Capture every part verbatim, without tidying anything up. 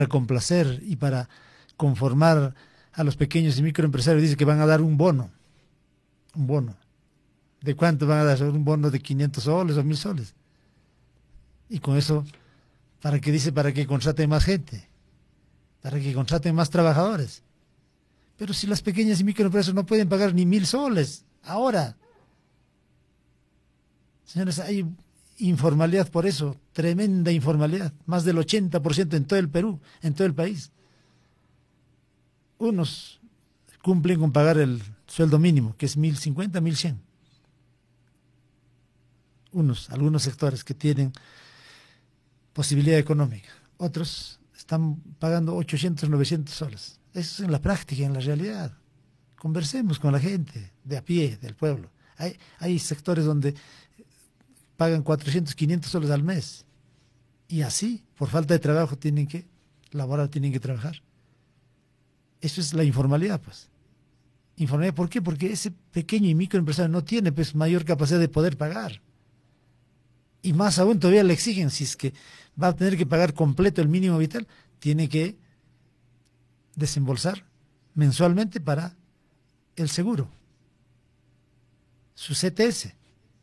complacer y para conformar a los pequeños y microempresarios, dice que van a dar un bono, un bono. ¿De cuánto van a dar? Un bono de quinientos soles o mil soles. Y con eso, ¿para qué dice? Para que contraten más gente, para que contraten más trabajadores. Pero si las pequeñas y microempresas no pueden pagar ni mil soles, ahora. Señores, hay informalidad por eso, tremenda informalidad, más del ochenta por ciento en todo el Perú, en todo el país. Unos cumplen con pagar el sueldo mínimo, que es mil cincuenta, mil cien. Unos, algunos sectores que tienen posibilidad económica. Otros están pagando ochocientos, novecientos soles. Eso es en la práctica, en la realidad. Conversemos con la gente de a pie, del pueblo. Hay, hay sectores donde pagan cuatrocientos, quinientos soles al mes. Y así, por falta de trabajo, tienen que laborar, tienen que trabajar. Eso es la informalidad, pues. Informalidad, ¿por qué? Porque ese pequeño y microempresario no tiene, pues, mayor capacidad de poder pagar. Y más aún todavía le exigen, si es que va a tener que pagar completo el mínimo vital, tiene que desembolsar mensualmente para el seguro, su C T S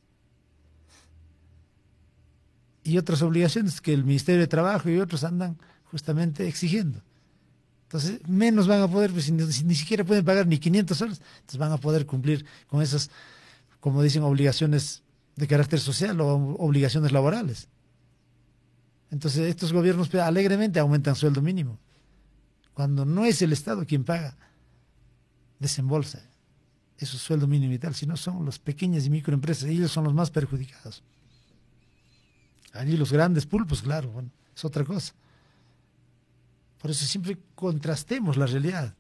y otras obligaciones que el Ministerio de Trabajo y otros andan justamente exigiendo. Entonces, menos van a poder, pues, si ni, si ni siquiera pueden pagar ni quinientos soles, entonces van a poder cumplir con esas, como dicen, obligaciones de carácter social o obligaciones laborales. Entonces, estos gobiernos, pues, alegremente aumentan sueldo mínimo, cuando no es el Estado quien paga, desembolsa esos sueldos mínimo y tal, sino son las pequeñas y microempresas, y ellos son los más perjudicados. Allí los grandes pulpos, claro, bueno, es otra cosa. Por eso siempre contrastemos la realidad.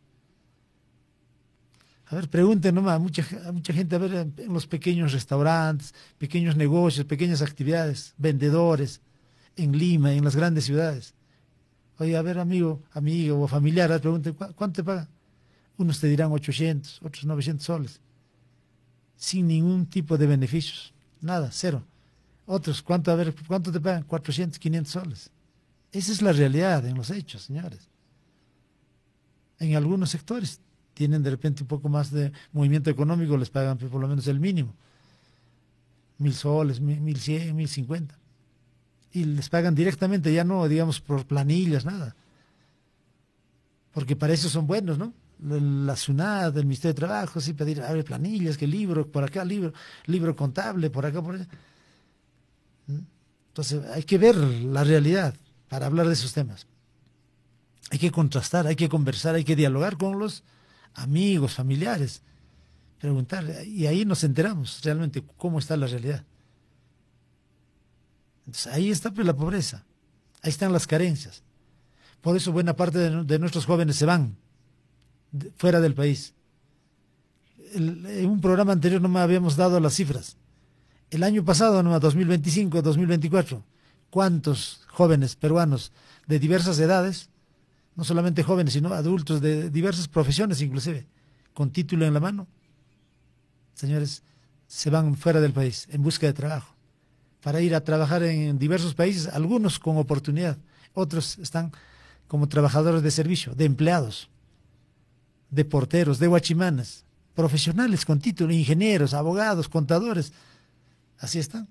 A ver, pregunten nomás a mucha, a mucha gente, a ver, en los pequeños restaurantes, pequeños negocios, pequeñas actividades, vendedores, en Lima, en las grandes ciudades. Oye, a ver, amigo, amigo o familiar, pregunten, ¿cuánto te pagan? Unos te dirán ochocientos, otros novecientos soles, sin ningún tipo de beneficios, nada, cero. Otros, ¿cuánto, a ver, cuánto te pagan? cuatrocientos, quinientos soles. Esa es la realidad en los hechos, señores. En algunos sectores tienen de repente un poco más de movimiento económico, les pagan por lo menos el mínimo, mil soles, mil, mil cien, mil cincuenta. Y les pagan directamente, ya no, digamos, por planillas, nada. Porque para eso son buenos, ¿no? La SUNAT, el Ministerio de Trabajo, sí, pedir, abre planillas, que libro, por acá, libro, libro contable, por acá, por allá. Entonces, hay que ver la realidad para hablar de esos temas. Hay que contrastar, hay que conversar, hay que dialogar con los amigos, familiares, preguntar, y ahí nos enteramos realmente cómo está la realidad. Entonces, ahí está, pues, la pobreza, ahí están las carencias. Por eso buena parte de, de nuestros jóvenes se van de, fuera del país. El, en un programa anterior no me habíamos dado las cifras. El año pasado, no, dos mil veinticinco, dos mil veinticuatro, ¿cuántos jóvenes peruanos de diversas edades, no solamente jóvenes, sino adultos de diversas profesiones inclusive, con título en la mano, señores, se van fuera del país en busca de trabajo, para ir a trabajar en diversos países, algunos con oportunidad, otros están como trabajadores de servicio, de empleados, de porteros, de guachimanes, profesionales con título, ingenieros, abogados, contadores, así están.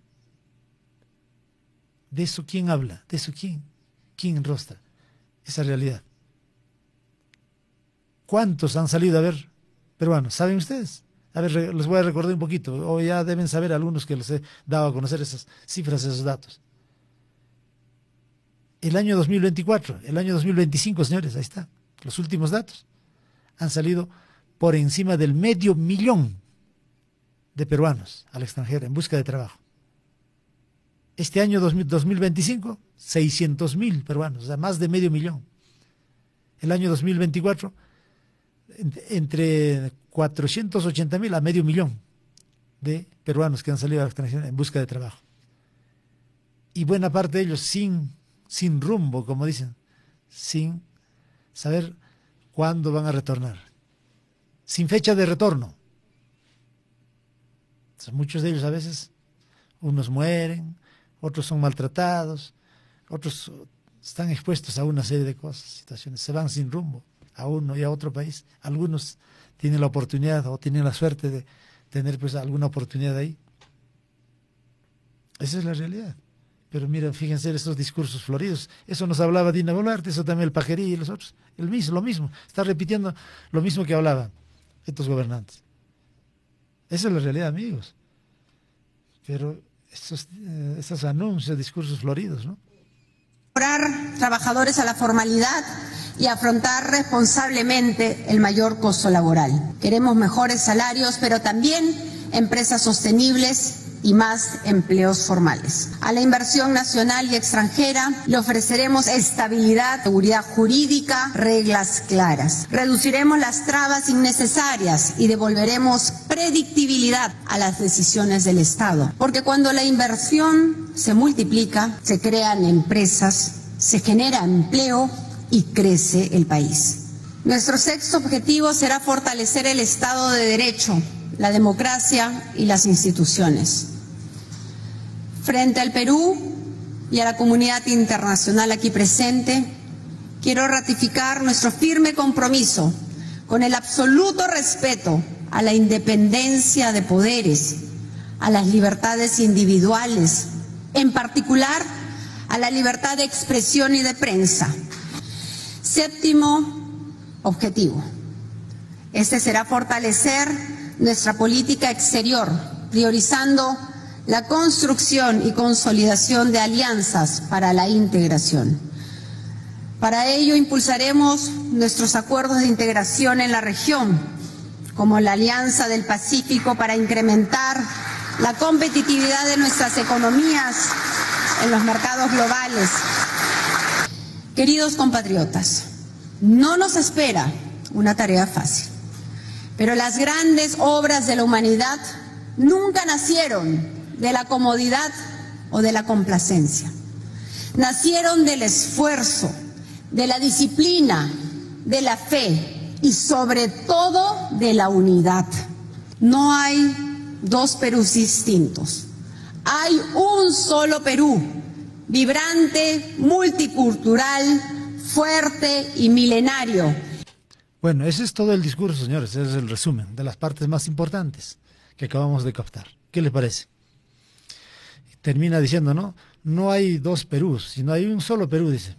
¿De eso quién habla? ¿De eso quién? ¿Quién enrostra esa realidad? ¿Cuántos han salido a ver peruanos? ¿Saben ustedes? A ver, les voy a recordar un poquito, o ya deben saber algunos que les he dado a conocer esas cifras, esos datos. El año dos mil veinticuatro, el año dos mil veinticinco, señores, ahí está, los últimos datos, han salido por encima del medio millón de peruanos al extranjero en busca de trabajo. Este año dos mil veinticinco, seiscientos mil peruanos, o sea, más de medio millón. El año dos mil veinticuatro, entre cuatrocientos ochenta mil a medio millón de peruanos que han salido al extranjero en busca de trabajo. Y buena parte de ellos sin, sin rumbo, como dicen, sin saber cuándo van a retornar, sin fecha de retorno. Entonces, muchos de ellos a veces, unos mueren, otros son maltratados, otros están expuestos a una serie de cosas, situaciones, se van sin rumbo a uno y a otro país. Algunos tienen la oportunidad o tienen la suerte de tener pues alguna oportunidad ahí. Esa es la realidad. Pero mira, fíjense esos discursos floridos. Eso nos hablaba Dina Boluarte, eso también el Pajerí y los otros. El mismo, lo mismo. Está repitiendo lo mismo que hablaban estos gobernantes. Esa es la realidad, amigos. Pero esos, eh, esos anuncios, discursos floridos, ¿no? Incorporar trabajadores a la formalidad y afrontar responsablemente el mayor costo laboral. Queremos mejores salarios, pero también empresas sostenibles y más empleos formales. A la inversión nacional y extranjera le ofreceremos estabilidad, seguridad jurídica, reglas claras. Reduciremos las trabas innecesarias y devolveremos predictibilidad a las decisiones del Estado. Porque cuando la inversión se multiplica, se crean empresas, se genera empleo y crece el país. Nuestro sexto objetivo será fortalecer el Estado de Derecho, la democracia y las instituciones. Frente al Perú y a la comunidad internacional aquí presente, quiero ratificar nuestro firme compromiso con el absoluto respeto a la independencia de poderes, a las libertades individuales, en particular a la libertad de expresión y de prensa. Séptimo objetivo. Este será fortalecer nuestra política exterior, priorizando la construcción y consolidación de alianzas para la integración. Para ello impulsaremos nuestros acuerdos de integración en la región, como la Alianza del Pacífico para incrementar la competitividad de nuestras economías en los mercados globales. Queridos compatriotas, no nos espera una tarea fácil. Pero las grandes obras de la humanidad nunca nacieron de la comodidad o de la complacencia. Nacieron del esfuerzo, de la disciplina, de la fe y sobre todo de la unidad. No hay dos Perús distintos. Hay un solo Perú, vibrante, multicultural, fuerte y milenario. Bueno, ese es todo el discurso, señores, ese es el resumen de las partes más importantes que acabamos de captar. ¿Qué les parece? Termina diciendo, ¿no? No hay dos Perús, sino hay un solo Perú, dice.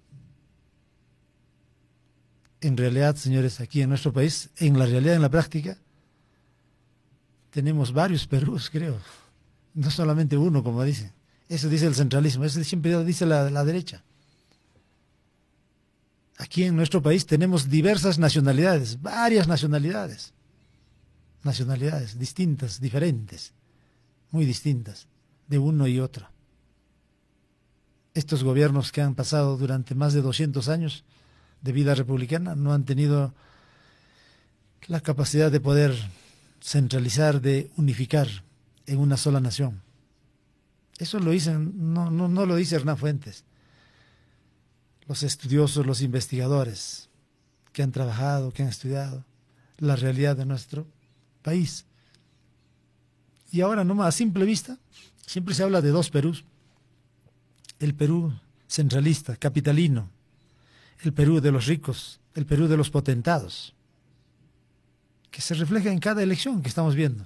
En realidad, señores, aquí en nuestro país, en la realidad, en la práctica, tenemos varios Perús, creo. No solamente uno, como dice. Eso dice el centralismo, eso siempre dice la, la derecha. Aquí en nuestro país tenemos diversas nacionalidades, varias nacionalidades. Nacionalidades distintas, diferentes, muy distintas, de uno y otro. Estos gobiernos que han pasado durante más de doscientos años de vida republicana no han tenido la capacidad de poder centralizar, de unificar en una sola nación. Eso lo dicen, no, no, no lo dice Hernán Fuentes. Los estudiosos, los investigadores que han trabajado, que han estudiado la realidad de nuestro país. Y ahora nomás, a simple vista, siempre se habla de dos Perús. El Perú centralista, capitalino, el Perú de los ricos, el Perú de los potentados, que se refleja en cada elección que estamos viendo.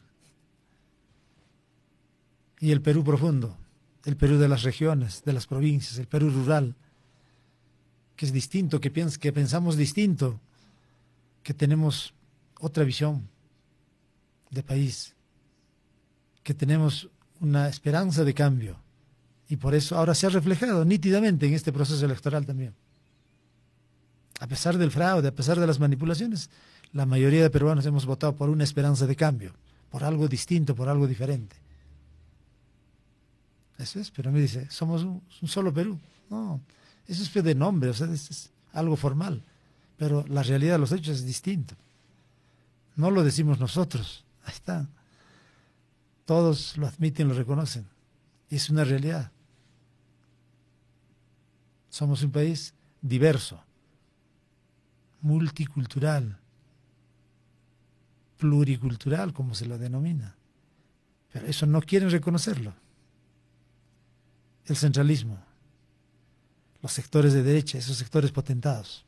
Y el Perú profundo, el Perú de las regiones, de las provincias, el Perú rural, que es distinto, que, piens que pensamos distinto, que tenemos otra visión de país, que tenemos una esperanza de cambio. Y por eso ahora se ha reflejado nítidamente en este proceso electoral también. A pesar del fraude, a pesar de las manipulaciones, la mayoría de peruanos hemos votado por una esperanza de cambio, por algo distinto, por algo diferente. Eso es, pero me dice, somos un, un solo Perú. No, eso es de nombre, o sea, es, es algo formal, pero la realidad de los hechos es distinto. No lo decimos nosotros, ahí está. Todos lo admiten, lo reconocen. Y es una realidad. Somos un país diverso, multicultural, pluricultural, como se lo denomina. Pero eso no quieren reconocerlo. El centralismo, los sectores de derecha, esos sectores potentados.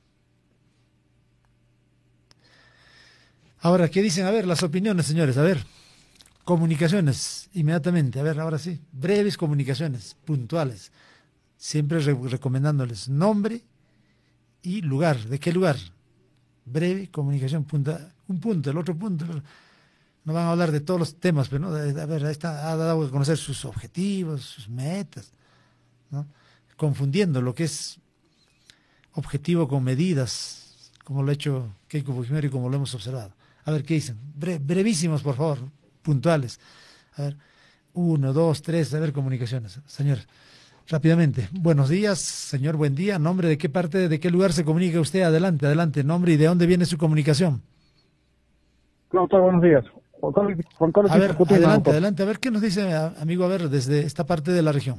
Ahora, ¿qué dicen? A ver, las opiniones, señores, a ver, comunicaciones, inmediatamente, a ver, ahora sí, breves comunicaciones, puntuales, siempre re recomendándoles nombre y lugar. ¿De qué lugar? Breve comunicación, punta, un punto, el otro punto. El otro. No van a hablar de todos los temas, pero ¿no? A ver, está, ha dado a conocer sus objetivos, sus metas, ¿no? Confundiendo lo que es objetivo con medidas, como lo ha hecho Keiko Fujimori y como lo hemos observado. A ver, ¿qué dicen? Bre brevísimos, por favor, puntuales. A ver, uno, dos, tres, a ver, comunicaciones. Señor, rápidamente. Buenos días, señor, buen día. ¿Nombre de qué parte, de qué lugar se comunica usted? Adelante, adelante. Nombre y de dónde viene su comunicación. Doctor, buenos días. Juan Carlos, Juan Carlos a ver, Putin, adelante, doctor. adelante. A ver, ¿qué nos dice, amigo? A ver, desde esta parte de la región.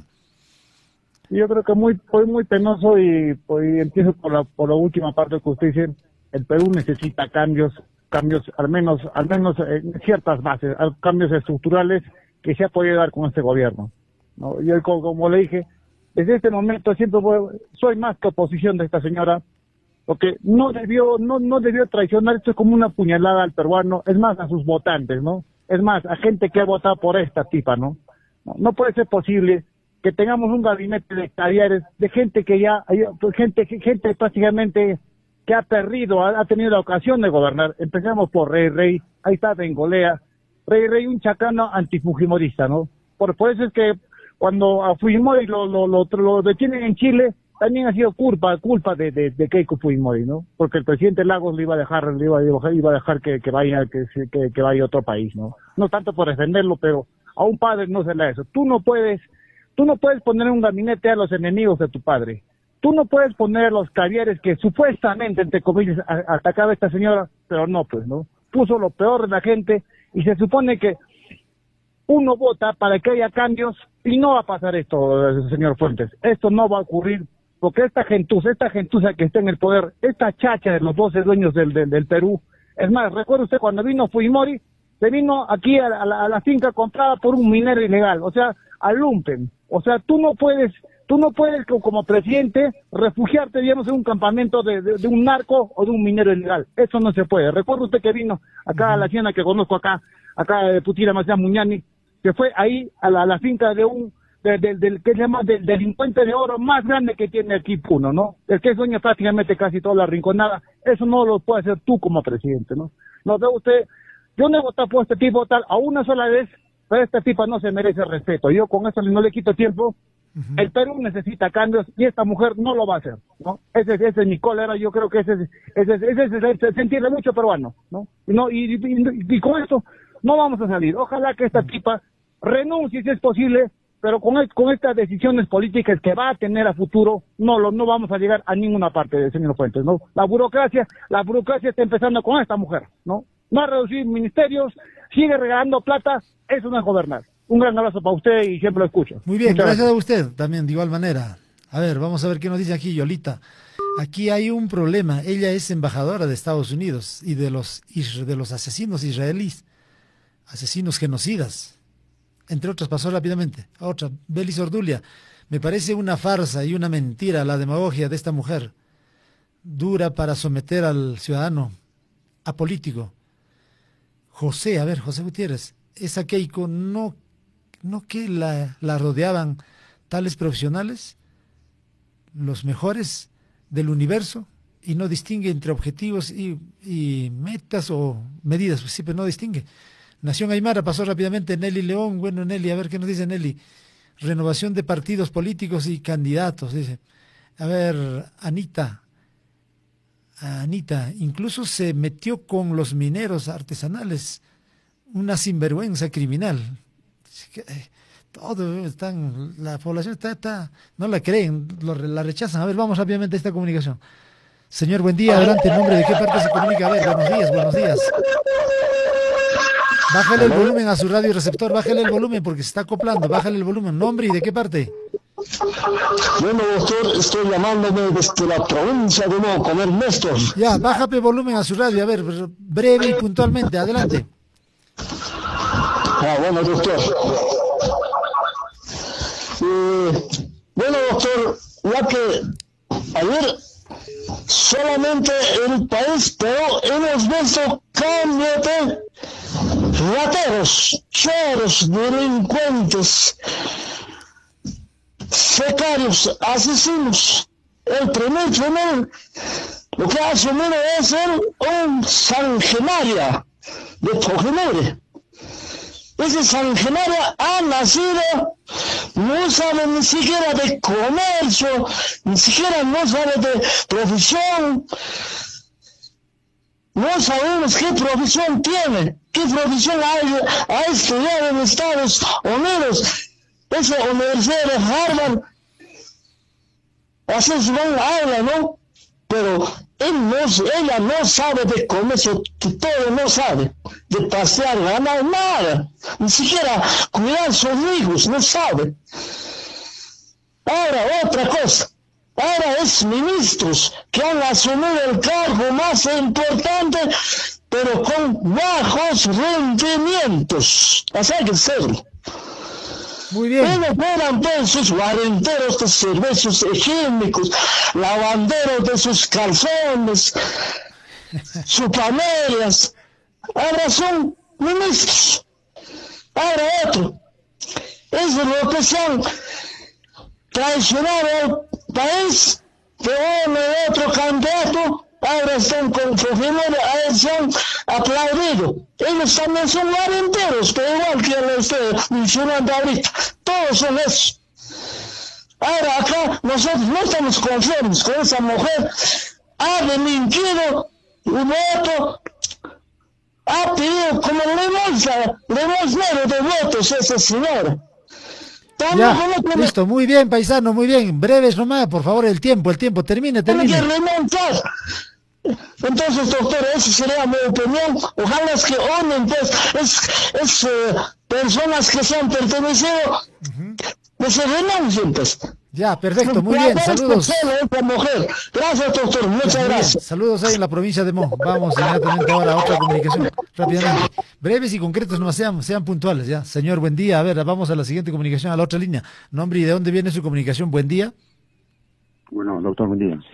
Yo creo que muy, fue muy penoso y, y empiezo por la, por la última parte que usted dice. El Perú necesita cambios, cambios al menos, al menos en ciertas bases, cambios estructurales que se ha podido dar con este gobierno, ¿no? Yo, como, como le dije, desde este momento siempre voy, soy más que oposición de esta señora, porque no debió, no, no debió traicionar. Esto es como una puñalada al peruano, es más a sus votantes, ¿no? Es más a gente que ha votado por esta tipa, ¿no? No, no puede ser posible que tengamos un gabinete de caviares, de gente que ya, gente, gente prácticamente que ha perdido, ha, ha tenido la ocasión de gobernar. Empezamos por Rey Rey, ahí está Bengolea, Rey Rey, un chacano antifujimorista, ¿no? Por, por eso es que cuando a Fujimori lo, lo, lo, lo detienen en Chile, también ha sido culpa, culpa de, de, de Keiko Fujimori, ¿no? Porque el presidente Lagos le iba a dejar, le iba a dejar, iba a dejar que, que vaya, que, que, que vaya a otro país, ¿no? No tanto por defenderlo, pero a un padre no se le da eso. Tú no puedes, tú no puedes poner un gabinete a los enemigos de tu padre. Tú no puedes poner los caviares que supuestamente, entre comillas, a, atacaba a esta señora, pero no, pues, ¿no? Puso lo peor de la gente y se supone que uno vota para que haya cambios y no va a pasar esto, señor Fuentes. Esto no va a ocurrir. Porque esta gentuza, esta gentuza que está en el poder, esta chacha de los doce dueños del, del, del Perú, es más, recuerda usted cuando vino Fujimori, se vino aquí a la, a, la, a la finca comprada por un minero ilegal, o sea, al lumpen. O sea, tú no puedes, tú no puedes como presidente refugiarte, digamos, en un campamento de, de, de un narco o de un minero ilegal. Eso no se puede. Recuerda usted que vino acá a la hacienda que conozco acá, acá de Putira Macías Muñani, que fue ahí a la, a la finca de un del, del, del que se llama del delincuente de oro más grande que tiene aquí Puno, ¿no? El que es dueño prácticamente casi toda la rinconada. Eso no lo puede hacer tú como presidente, ¿no? No ve usted, yo no he votado por este tipo tal a una sola vez, pero esta tipa no se merece respeto. Yo con esto no le quito tiempo. Uh-huh. El Perú necesita cambios y esta mujer no lo va a hacer, ¿no? Ese, ese es mi cólera. Yo creo que ese es, ese, ese, ese, ese se entiende mucho peruano, ¿no? No, y, y, y, y con esto no vamos a salir. Ojalá que esta tipa renuncie si es posible, pero con, el, con estas decisiones políticas que va a tener a futuro, no lo, no vamos a llegar a ninguna parte, señor Fuentes, ¿no? La burocracia, la burocracia está empezando con esta mujer, ¿no? No a reducir ministerios, sigue regalando plata, eso no es gobernar. Un gran abrazo para usted y siempre lo escucho. Muy bien, Muchas gracias, gracias a usted también, de igual manera. A ver, vamos a ver qué nos dice aquí Yolita. Aquí hay un problema. Ella es embajadora de Estados Unidos y de los, de los asesinos israelíes, asesinos genocidas. Entre otras, pasó rápidamente. A otra, Belis Ordulia. Me parece una farsa y una mentira la demagogia de esta mujer. Dura para someter al ciudadano apolítico. José, a ver, José Gutiérrez. Esa Keiko, ¿no, no que la, la rodeaban tales profesionales? Los mejores del universo. Y no distingue entre objetivos y, y metas o medidas. Pues sí, pero no distingue. Nación Aymara, pasó rápidamente Nelly León. Bueno, Nelly, a ver qué nos dice Nelly. Renovación de partidos políticos y candidatos, dice. A ver, Anita. Anita, incluso se metió con los mineros artesanales. Una sinvergüenza criminal. Todo están, la población está, está no la creen, lo, la rechazan. A ver, vamos rápidamente a esta comunicación. Señor, buen día, adelante, ¿en nombre de qué parte se comunica? A ver, buenos días, buenos días. Bájale el volumen a su radio receptor, bájale el volumen porque se está acoplando, bájale el volumen. ¿Nombre y de qué parte? Bueno, doctor, estoy llamándome desde la provincia de No Comer Néstor. Ya, bájale volumen a su radio, a ver, breve y puntualmente, adelante. Ah, bueno, doctor. Eh, bueno, doctor, ya que ayer solamente el país, pero hemos visto cambio de rateros, choros, delincuentes, secarios, asesinos. El primer primer lo que ha asumido es ser un sanguinaria de Fujimori. Ese sanguinaria ha nacido, no sabe ni siquiera de comercio, ni siquiera no sabe de profesión. No sabemos qué profesión tiene, qué profesión ha, ha estudiado en Estados Unidos. Esa universidad de Harvard, así se van habla, ¿no? Pero él no, ella no sabe de comercio, todo no sabe, de pasear, ganar nada, ni siquiera cuidar a sus hijos, no sabe. Ahora, otra cosa, ahora es ministros que han asumido el cargo más importante, pero con bajos rendimientos, así hay que serlo. Muy bien. Ellos eran pues sus guarenteros de servicios higiénicos, lavanderos de sus calzones, sus panelas. Ahora son ministros. Ahora otro. Es lo que se han traicionado al país, de uno y otro candidato. Ahora están con Fujimori, ahora se han aplaudido. Ellos también son guarenteros, pero igual que lo estoy mencionando ahorita. Todos son esos. Ahora acá nosotros no estamos conformes con esa mujer. Ha dementido un voto, ha pedido como limosna, limosnero de votos esa señora. Ya, listo, muy bien, paisano, muy bien. Breves nomás, por favor, el tiempo, el tiempo, termine, termine. Entonces, doctor, esa sería mi opinión. Ojalá es que unen, pues, es, es eh, personas que se han pertenecido, uh-huh. que se renuncien, pues. Ya, perfecto, muy bien, saludos. Mujer. Gracias, doctor, muchas bien, gracias. Saludos ahí en la provincia de Mo. Vamos inmediatamente ahora a otra comunicación, rápidamente. Breves y concretos, no sean, sean puntuales, ya. Señor, buen día. A ver, vamos a la siguiente comunicación, a la otra línea. Nombre y de dónde viene su comunicación, buen día. Bueno, doctor, buen día.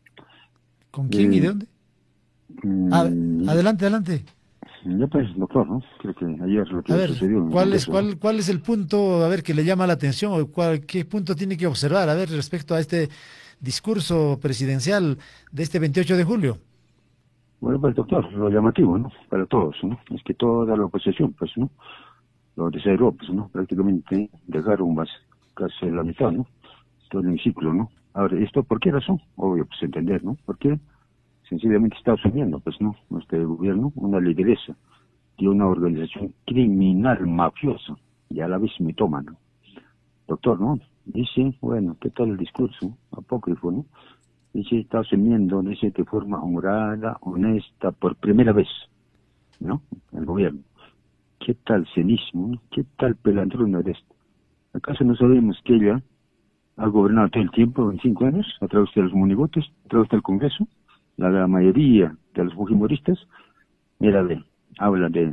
¿Con quién eh, y de dónde? Mm, a, adelante, adelante. Yo pues, doctor, ¿no? Creo que ayer lo que a ver, sucedió... ¿cuál es, cuál, ¿cuál es el punto, a ver, que le llama la atención? O cuál, ¿Qué punto tiene que observar, a ver, respecto a este discurso presidencial de este veintiocho de julio? Bueno, pues, doctor, lo llamativo, ¿no? Para todos, ¿no? Es que toda la oposición, pues, ¿no? Lo desheredó, pues, ¿no? Prácticamente dejaron más, casi la mitad, ¿no? Todo el ciclo, ¿no? Ahora, ¿esto por qué razón? Obvio, pues, entender, ¿no? ¿Por qué? Sencillamente está asumiendo, pues, ¿no? Nuestro gobierno, una lideresa de una organización criminal, mafiosa, y a la vez mitómana. Doctor, ¿no? Dice, bueno, ¿qué tal el discurso? Apócrifo, ¿no? Dice, está asumiendo, dice, de forma honrada, honesta, por primera vez, ¿no? El gobierno. ¿Qué tal cinismo? ¿Qué tal pelandrona de esto? ¿Acaso no sabemos que ella ha gobernado todo el tiempo, en cinco años, a través de los monigotes, a través del Congreso? La, la mayoría de los fujimoristas, mira, de, habla de,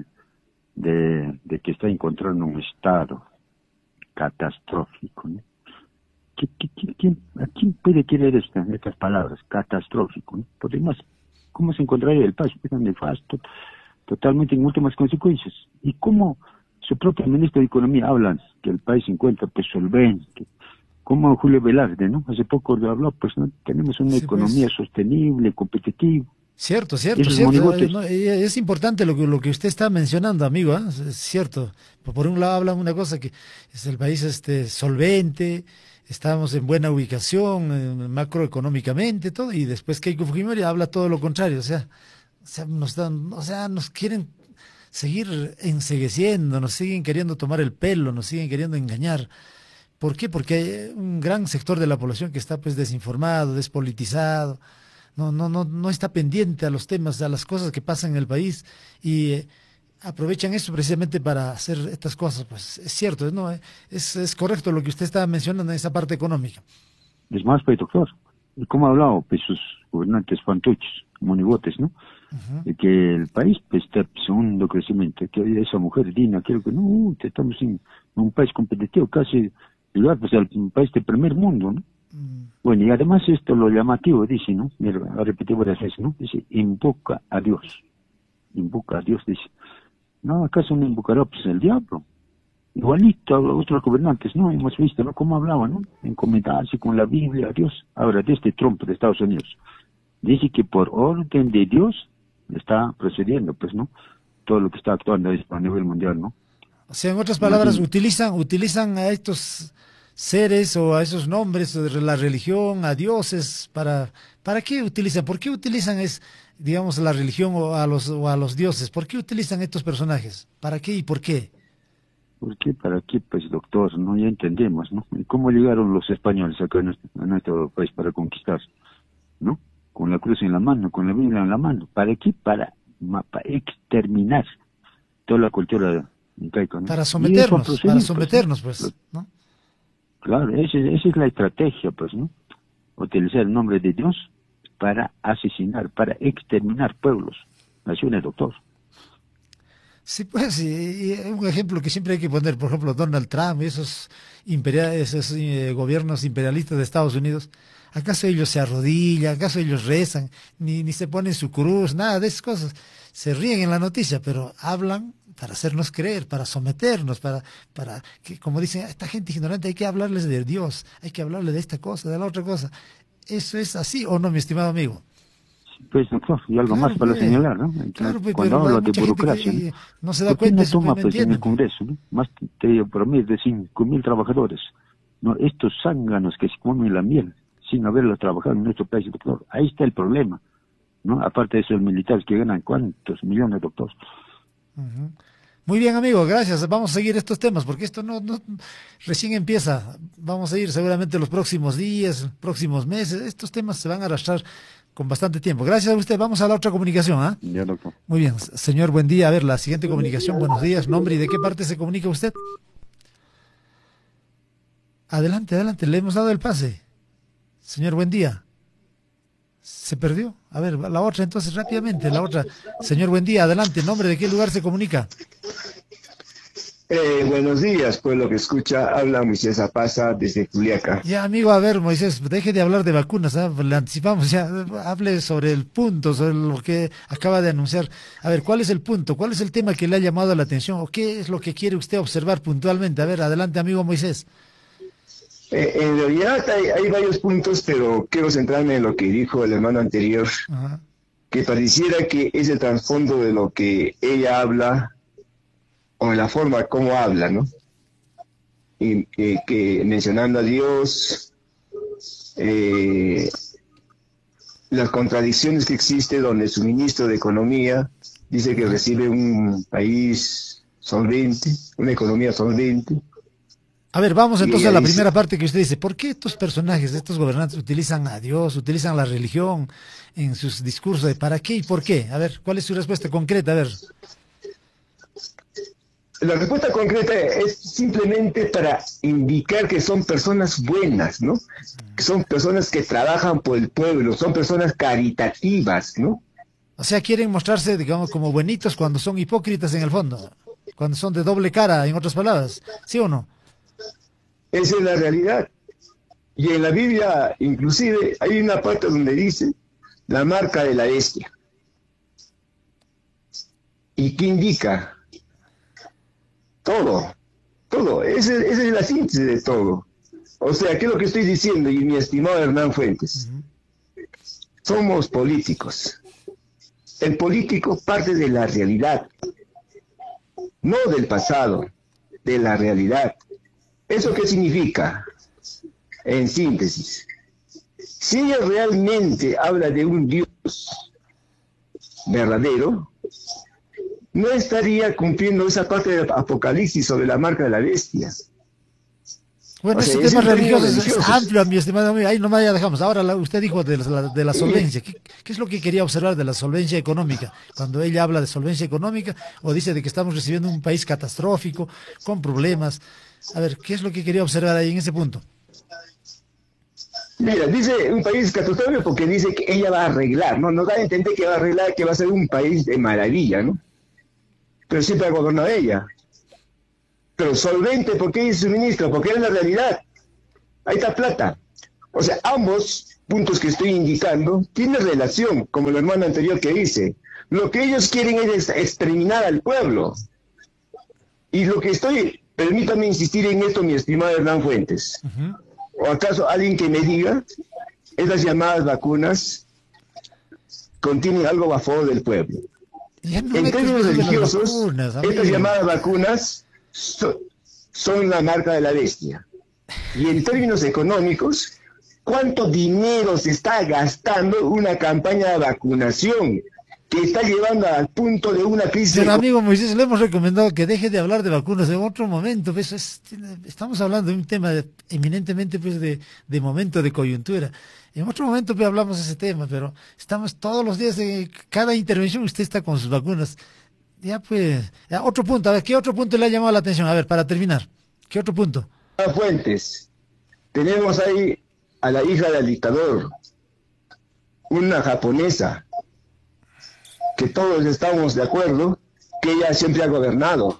de, de que está encontrando un estado catastrófico, ¿no? ¿Qué, qué, qué, quién, ¿A quién puede querer esta, estas palabras? Catastrófico, ¿no? Por demás, ¿cómo se encontraría el país? Pues nefasto, totalmente en últimas consecuencias. ¿Y cómo su propio ministro de Economía habla que el país se encuentra pues solvente? Como Julio Velarde, ¿no? Hace poco lo habló, pues, ¿no? Tenemos una sí, economía pues, sostenible, competitiva. Cierto, cierto, cierto. No, es importante lo que, lo que usted está mencionando, amigo, ¿eh? Es cierto. Por un lado hablan una cosa que es el país este solvente, estamos en buena ubicación, macroeconómicamente, todo, y después Keiko Fujimori habla todo lo contrario, o sea, o sea, nos dan, o sea, nos quieren seguir encegueciendo, nos siguen queriendo tomar el pelo, nos siguen queriendo engañar. ¿Por qué? Porque hay un gran sector de la población que está pues desinformado, despolitizado, no, no, no, no está pendiente a los temas, a las cosas que pasan en el país y eh, aprovechan eso precisamente para hacer estas cosas. Pues es cierto, ¿no? Es, es correcto lo que usted está mencionando en esa parte económica. Es más, pues, doctor, y como ha hablado pues sus gobernantes fantoches, monigotes, ¿no? Uh-huh. De que el país pues, está en segundo crecimiento, que esa mujer Dina, creo que no, estamos en un país competitivo, casi igual pues al país del primer mundo, ¿no? Bueno, y además esto lo llamativo, dice, ¿no? Mira, lo repetí varias veces, ¿no? Dice, invoca a Dios. Invoca a Dios, dice. No, ¿acaso no invocará pues el diablo? Igualito a los otros gobernantes, ¿no? Hemos visto, ¿no? Cómo hablaban, ¿no? Encomendarse con la Biblia a Dios. Ahora, de este Trump de Estados Unidos, dice que por orden de Dios está procediendo, pues, ¿no? Todo lo que está actuando a nivel mundial, ¿no? O sea, en otras palabras, utilizan, utilizan a estos seres o a esos nombres de la religión, a dioses, para, ¿para qué utilizan? ¿Por qué utilizan es, digamos, la religión o a los, o a los dioses? ¿Por qué utilizan estos personajes? ¿Para qué y por qué? ¿Por qué? ¿Para qué? Pues, doctor, no, ya entendemos, ¿no? ¿Y cómo llegaron los españoles acá en nuestro, en nuestro país para conquistar, ¿no? Con la cruz en la mano, con la Biblia en la mano. ¿Para qué? Para, para exterminar toda la cultura incaica, ¿no? Para someternos, para someternos, pues, ¿no? Claro, esa, esa es la estrategia, pues, ¿no? Utilizar el nombre de Dios para asesinar, para exterminar pueblos, naciones, doctor. Sí, pues, y, y un ejemplo que siempre hay que poner, por ejemplo, Donald Trump y esos, imperial, esos eh, gobiernos imperialistas de Estados Unidos, ¿acaso ellos se arrodillan? ¿Acaso ellos rezan? Ni, ni se ponen su cruz, nada de esas cosas. Se ríen en la noticia, pero hablan para hacernos creer, para someternos, para, para que, como dicen, esta gente ignorante hay que hablarles de Dios, hay que hablarles de esta cosa, de la otra cosa. ¿Eso es así o no, mi estimado amigo? Pues, doctor, y algo claro, más para pues, señalar, ¿no? Entonces, claro, pues, cuando habla de burocracia, ¿no? no se da ¿por qué cuenta, no toma, pues, en el ¿no? Congreso, ¿no? Más de promedio de cinco mil trabajadores, ¿no? Estos zánganos que se comen la miel sin haberlo trabajado en nuestro país, doctor. Ahí está el problema, ¿no? Aparte de eso, los militares que ganan cuántos millones, doctor. Uh-huh. Muy bien, amigo, gracias. Vamos a seguir estos temas porque esto no, no recién empieza. Vamos a ir seguramente los próximos días, próximos meses. Estos temas se van a arrastrar con bastante tiempo. Gracias a usted. Vamos a la otra comunicación, ¿ah? ¿eh? Ya, doctor. Muy bien, señor, buen día. A ver, la siguiente comunicación. Buenos días. Nombre y de qué parte se comunica usted. Adelante, adelante. Le hemos dado el pase. Señor, buen día. Se perdió. A ver, la otra entonces rápidamente, la otra. Señor, buen día, adelante. ¿Nombre de qué lugar se comunica? Eh, buenos días, pueblo que escucha. Habla Moisés Apaza desde Juliaca. Ya, amigo, a ver, Moisés, deje de hablar de vacunas, ¿eh? Le anticipamos, ya, hable sobre el punto, sobre lo que acaba de anunciar. A ver, ¿cuál es el punto? ¿Cuál es el tema que le ha llamado la atención? ¿O qué es lo que quiere usted observar puntualmente? A ver, adelante, amigo Moisés. Eh, en realidad hay, hay varios puntos, pero quiero centrarme en lo que dijo el hermano anterior, Ajá. que pareciera que es el trasfondo de lo que ella habla, o en la forma como habla, ¿no? Y, eh, que mencionando a Dios, eh, las contradicciones que existe donde su ministro de Economía dice que recibe un país solvente, una economía solvente. A ver, vamos entonces a la primera parte que usted dice. ¿Por qué estos personajes, estos gobernantes utilizan a Dios, utilizan la religión en sus discursos? ¿Para qué y por qué? A ver, ¿cuál es su respuesta concreta? A ver. La respuesta concreta es simplemente para indicar que son personas buenas, ¿no? Que son personas que trabajan por el pueblo, son personas caritativas, ¿no? O sea, quieren mostrarse, digamos, como buenitos cuando son hipócritas en el fondo, cuando son de doble cara, en otras palabras, ¿sí o no? Esa es la realidad. Y en la Biblia, inclusive, hay una parte donde dice la marca de la bestia. ¿Y qué indica? Todo, todo. Esa, esa es la síntesis de todo. O sea, ¿qué es lo que estoy diciendo? Y mi estimado Hernán Fuentes, uh-huh. somos políticos. El político parte de la realidad, no del pasado, de la realidad. ¿Eso qué significa? En síntesis, si ella realmente habla de un Dios verdadero, no estaría cumpliendo esa parte del Apocalipsis sobre la marca de la bestia. Bueno, o sea, ese tema religioso es amplio, mi estimado amigo. Ahí nomás ya dejamos. Ahora la, usted dijo de la, de la solvencia. ¿Qué, ¿Qué es lo que quería observar de la solvencia económica? Cuando ella habla de solvencia económica o dice de que estamos recibiendo un país catastrófico, con problemas. A ver, ¿qué es lo que quería observar ahí en ese punto? Mira, dice un país catastrófico porque dice que ella va a arreglar, ¿no? Nos da a entender que va a arreglar, que va a ser un país de maravilla, ¿no? Pero siempre ha gobernado ella. Pero solvente, ¿por qué es su ministro? Porque es la realidad. Ahí está plata. O sea, ambos puntos que estoy indicando tienen relación, como el hermano anterior que dice. Lo que ellos quieren es exterminar al pueblo. Y lo que estoy, permítame insistir en esto, mi estimado Hernán Fuentes. Uh-huh. ¿O acaso alguien que me diga, esas llamadas vacunas contienen algo a favor del pueblo? No en términos religiosos, vacunas, estas llamadas vacunas so, son la marca de la bestia. Y en términos económicos, ¿cuánto dinero se está gastando una campaña de vacunación que está llevando al punto de una crisis? Pero amigo Moisés, le hemos recomendado que deje de hablar de vacunas en otro momento. Pues es, estamos hablando de un tema de, eminentemente pues de, de momento, de coyuntura. En otro momento pues, hablamos de ese tema, pero estamos todos los días, de cada intervención usted está con sus vacunas. Ya pues, ya, otro punto, a ver, ¿qué otro punto le ha llamado la atención? A ver, para terminar, ¿qué otro punto? Fuentes, tenemos ahí a la hija del dictador, una japonesa, que todos estamos de acuerdo que ella siempre ha gobernado.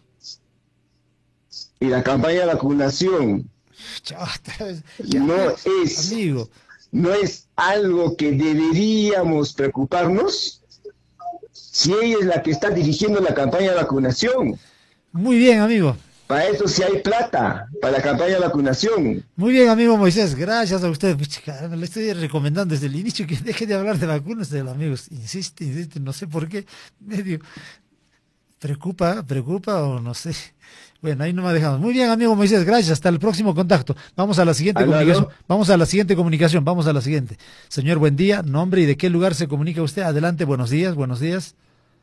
Y la campaña de vacunación no es, amigo. no es algo que deberíamos preocuparnos si ella es la que está dirigiendo la campaña de vacunación. Muy bien, amigo. Para eso sí hay plata, para la campaña de vacunación. Muy bien, amigo Moisés, gracias a usted. Le estoy recomendando desde el inicio que deje de hablar de vacunas, amigos. Insiste, insiste, no sé por qué. Medio preocupa, preocupa o no sé. Bueno, ahí no me dejamos. Muy bien, amigo Moisés, gracias. Hasta el próximo contacto. Vamos a la siguiente ¿Aló, comunicación. ¿Aló? Vamos a la siguiente comunicación. Vamos a la siguiente. Señor, buen día. Nombre y de qué lugar se comunica usted. Adelante, buenos días, buenos días.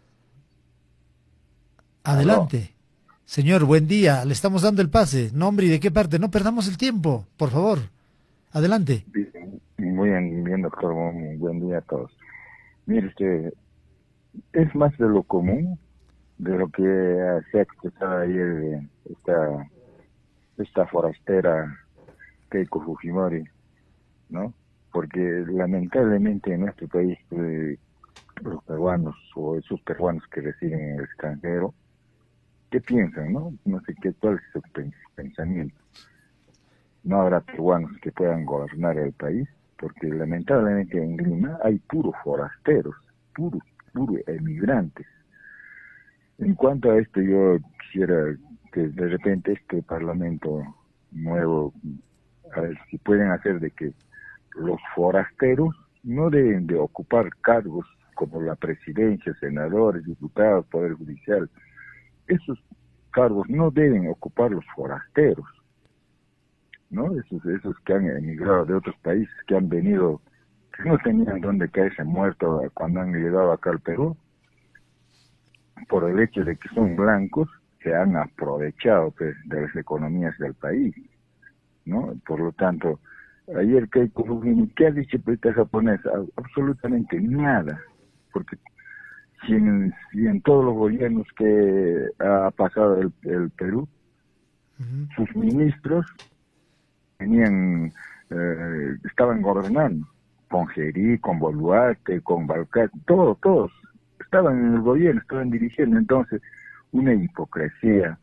Adelante. ¿Aló? Señor, buen día, le estamos dando el pase. Nombre y de qué parte, no perdamos el tiempo, por favor. Adelante. Muy bien, bien doctor, muy buen día a todos. Mire usted, es más de lo común, de lo que se ha expresado ayer esta, esta forastera Keiko Fujimori, ¿no? Porque lamentablemente en nuestro país, eh, los peruanos o esos peruanos que residen en el extranjero, ¿qué piensan, no? No sé qué, cuál es su pensamiento. No habrá peruanos que puedan gobernar el país, porque lamentablemente en Lima hay puros forasteros, puros, puros emigrantes. En cuanto a esto, yo quisiera que de repente este parlamento nuevo, a ver si pueden hacer de que los forasteros no deben de ocupar cargos como la presidencia, senadores, diputados, poder judicial. Esos cargos no deben ocupar los forasteros, ¿no? Esos, esos que han emigrado de otros países, que han venido, que no tenían dónde caerse muertos cuando han llegado acá al Perú, por el hecho de que son blancos, se han aprovechado pues, de las economías del país, ¿no? Por lo tanto, ayer Keiko Fujimori, ¿qué ha dicho esta japonesa? Absolutamente nada, porque Si en, si en todos los gobiernos que ha pasado el, el Perú, uh-huh. sus ministros tenían, eh, estaban gobernando, con Gerí, con Boluarte, con Balcat, todos, todos estaban en el gobierno, estaban dirigiendo. Entonces, una hipocresía,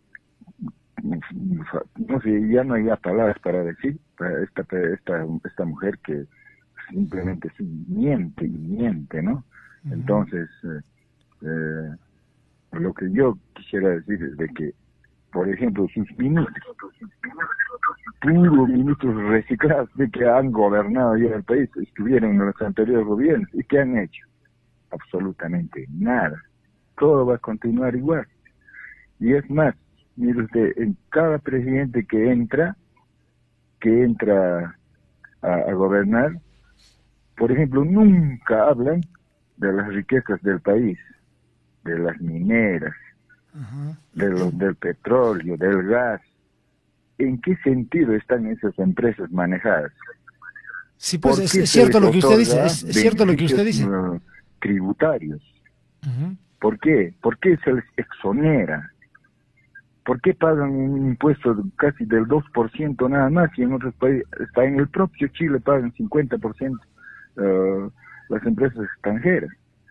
no sé, ya no hay palabras para decir para esta, esta, esta mujer que simplemente sí, miente y miente, ¿no? Entonces, eh, eh, lo que yo quisiera decir es de que, por ejemplo, sus ministros, puros ministros reciclados de que han gobernado ya el país, estuvieron en los anteriores gobiernos, ¿y qué han hecho? Absolutamente nada. Todo va a continuar igual. Y es más, mire usted, en cada presidente que entra, que entra a, a gobernar, por ejemplo, nunca hablan de las riquezas del país, de las mineras, uh-huh. de lo, del petróleo, del gas. ¿En qué sentido están esas empresas manejadas? Sí, pues es, es cierto lo que usted dice, es, es cierto lo que usted dice. Uh, tributarios. Uh-huh. ¿Por qué? ¿Por qué se les exonera? ¿Por qué pagan un impuesto casi del dos por ciento nada más y en otros países, está en el propio Chile pagan cincuenta por ciento uh, las empresas extranjeras?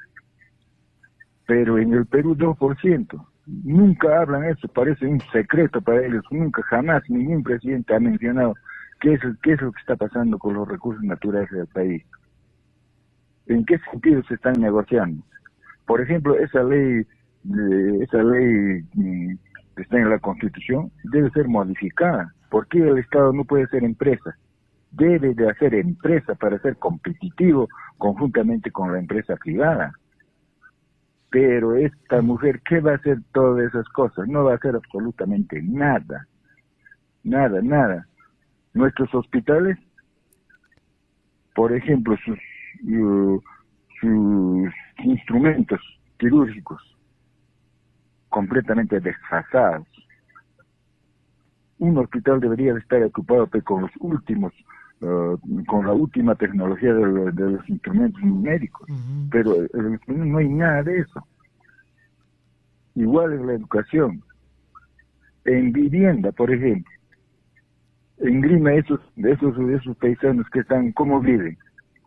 Pero en el Perú dos por ciento. Nunca hablan eso, parece un secreto para ellos, nunca, jamás, ningún presidente ha mencionado ¿Qué es, ¿Qué es lo que está pasando con los recursos naturales del país? ¿En qué sentido se están negociando? Por ejemplo, esa ley, esa ley que está en la Constitución debe ser modificada. ¿Por qué el Estado no puede ser empresa? Debe de hacer empresa para ser competitivo conjuntamente con la empresa privada. Pero esta mujer, ¿qué va a hacer todas esas cosas? No va a hacer absolutamente nada. Nada, nada. Nuestros hospitales, por ejemplo, sus, uh, sus instrumentos quirúrgicos completamente desfasados. Un hospital debería de estar ocupado con los últimos, uh, con la última tecnología de, lo, de los instrumentos médicos, uh-huh. pero uh, no hay nada de eso. Igual en la educación, en vivienda, por ejemplo. En Lima, esos, esos, esos paisanos que están, ¿cómo viven?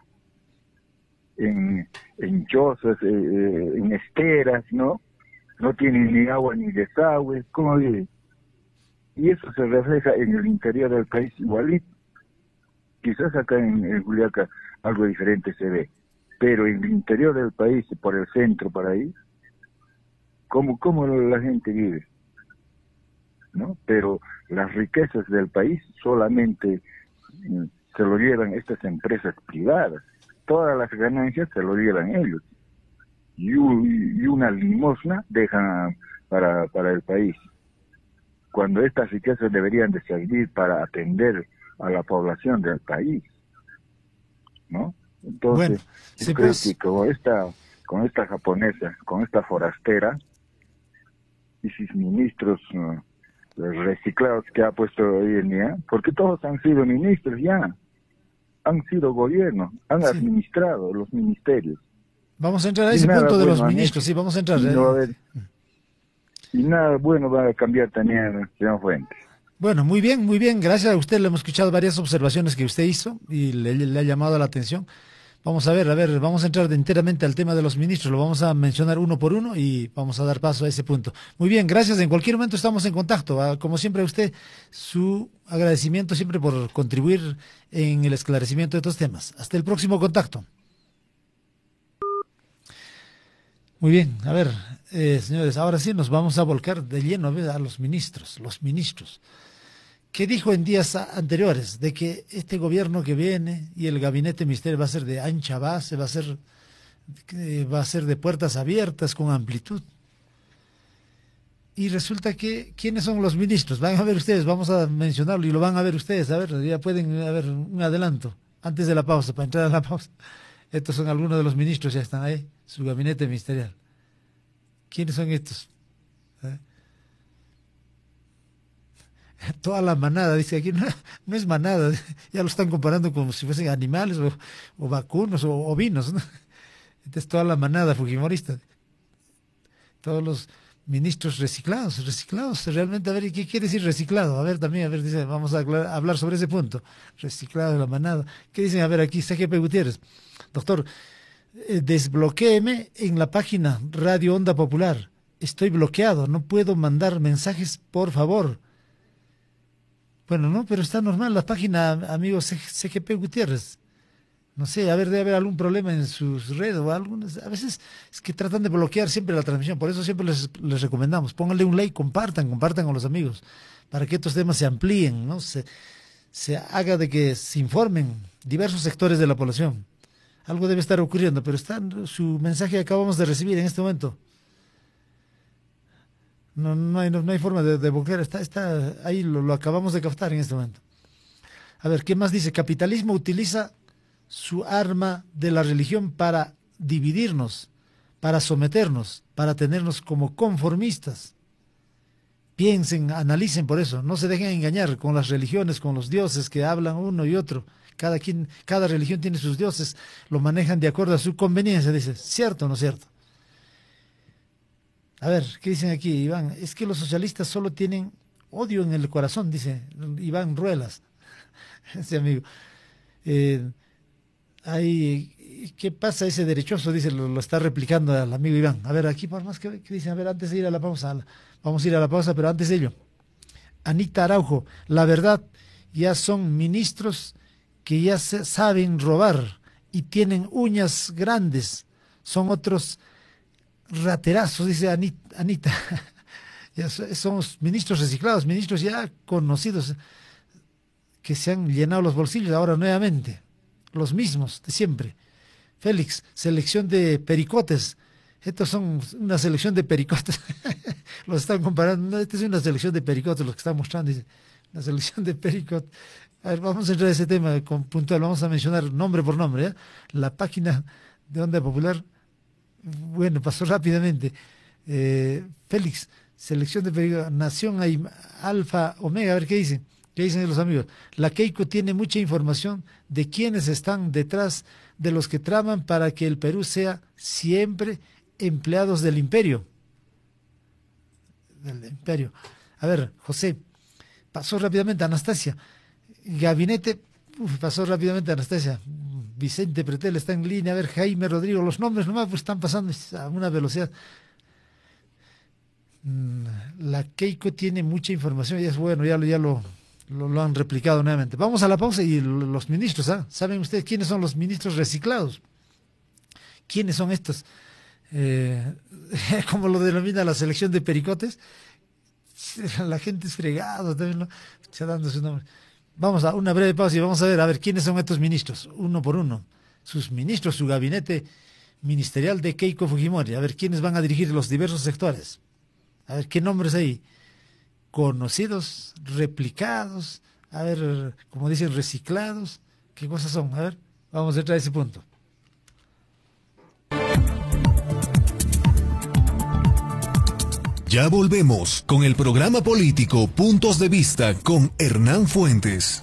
En, en chozas, eh, en esteras, ¿no? No tienen ni agua ni desagüe, ¿cómo viven? Y eso se refleja en el interior del país igualito. Quizás acá en, en Juliaca algo diferente se ve, pero en el interior del país, por el centro, por ahí, ¿cómo, cómo la gente vive? ¿No? Pero las riquezas del país solamente mm, se lo llevan estas empresas privadas. Todas las ganancias se lo llevan ellos. Y, y una limosna dejan para, para el país. Cuando estas riquezas deberían de servir para atender a la población del país. ¿No? Entonces, bueno, yo sí, creo pues... que con esta, con esta japonesa, con esta forastera y sus ministros uh, reciclados que ha puesto hoy en día, porque todos han sido ministros ya, han sido gobierno, han sí. administrado los ministerios. Vamos a entrar a ese punto de bueno los ministros, sí, vamos a entrar. Y, no, a ver, y nada bueno va a cambiar también, señor Fuentes. Bueno, muy bien, muy bien, gracias a usted, le hemos escuchado varias observaciones que usted hizo y le, le ha llamado la atención. Vamos a ver, a ver, vamos a entrar enteramente al tema de los ministros, lo vamos a mencionar uno por uno y vamos a dar paso a ese punto. Muy bien, gracias, en cualquier momento estamos en contacto. Como siempre a usted, su agradecimiento siempre por contribuir en el esclarecimiento de estos temas. Hasta el próximo contacto. Muy bien, a ver, eh, señores, ahora sí nos vamos a volcar de lleno a los ministros, los ministros. ¿Qué dijo en días anteriores? De que este gobierno que viene y el gabinete ministerial va a ser de ancha base, va a ser, va a ser de puertas abiertas, con amplitud. Y resulta que, ¿quiénes son los ministros? Van a ver ustedes, vamos a mencionarlo y lo van a ver ustedes. A ver, ya pueden haber un adelanto antes de la pausa, para entrar a la pausa. Estos son algunos de los ministros, ya están ahí, su gabinete ministerial. ¿Quiénes son estos? ¿Eh? Toda la manada, dice aquí, no, no es manada, ya lo están comparando como si fuesen animales o, o vacunos o ovinos, ¿no? Esta es toda la manada fujimorista. Todos los ministros reciclados, reciclados, realmente, a ver, ¿qué quiere decir reciclado? A ver, también, a ver, dice, vamos a hablar sobre ese punto, reciclado de la manada. ¿Qué dicen? A ver, aquí, C G P Gutiérrez, doctor, eh, desbloquéeme en la página Radio Onda Popular, estoy bloqueado, no puedo mandar mensajes, por favor. Bueno, no, pero está normal la página, amigo C G P Gutiérrez. No sé, a ver, debe haber algún problema en sus redes o algunas. A veces es que tratan de bloquear siempre la transmisión, por eso siempre les, les recomendamos. Pónganle un like, compartan, compartan con los amigos, para que estos temas se amplíen, ¿no? Se, se haga de que se informen diversos sectores de la población. Algo debe estar ocurriendo, pero está su mensaje que acabamos de recibir en este momento. No, no, hay, no, no hay forma de, de bloquear, está, está ahí, lo, lo acabamos de captar en este momento. A ver, ¿qué más dice? Capitalismo utiliza su arma de la religión para dividirnos, para someternos, para tenernos como conformistas. Piensen, analicen por eso, no se dejen engañar con las religiones, con los dioses que hablan uno y otro. Cada, quien, cada religión tiene sus dioses, lo manejan de acuerdo a su conveniencia, dice, ¿cierto o no cierto? A ver, ¿qué dicen aquí, Iván? Es que los socialistas solo tienen odio en el corazón, dice Iván Ruelas. Ese amigo. Eh, hay, ¿qué pasa ese derechoso? Dice, lo, lo está replicando al amigo Iván. A ver, aquí por más que, que dicen, a ver, antes de ir a la pausa, vamos a ir a la pausa, pero antes de ello. Anita Araujo, la verdad ya son ministros que ya se saben robar y tienen uñas grandes. Son otros raterazos, dice Anita. Anita. Ya somos ministros reciclados, ministros ya conocidos, que se han llenado los bolsillos ahora nuevamente, los mismos de siempre. Félix, selección de pericotes. Estos son una selección de pericotes. Los están comparando. No, esta es una selección de pericotes, los que están mostrando. Dice, una selección de pericotes. A ver, vamos a entrar a ese tema con puntual. Vamos a mencionar nombre por nombre. ¿eh? La página de Onda Popular, bueno, pasó rápidamente. Eh, Félix, selección de pericotes. Nación Alfa Omega. A ver qué dicen. ¿Qué dicen los amigos? La Keiko tiene mucha información de quiénes están detrás de los que traman para que el Perú sea siempre empleados del imperio. Del imperio. A ver, José, pasó rápidamente Anastasia. Gabinete, uf, pasó rápidamente Anastasia. Vicente Pretel está en línea. A ver, Jaime Rodrigo, los nombres nomás pues, están pasando a una velocidad. La Keiko tiene mucha información y es bueno, ya lo, ya lo, lo, lo han replicado nuevamente. Vamos a la pausa y los ministros, ¿ah? ¿Saben ustedes quiénes son los ministros reciclados? ¿Quiénes son estos? Eh, como lo denomina la selección de pericotes, la gente es fregado también, ¿no? Está dando su nombre. Vamos a una breve pausa y vamos a ver, a ver quiénes son estos ministros, uno por uno. Sus ministros, su gabinete ministerial de Keiko Fujimori. A ver quiénes van a dirigir los diversos sectores. A ver qué nombres hay. Conocidos, replicados, a ver, como dicen, reciclados. ¿Qué cosas son? A ver, vamos a entrar a ese punto. Ya volvemos con el programa político Puntos de Vista con Hernán Fuentes.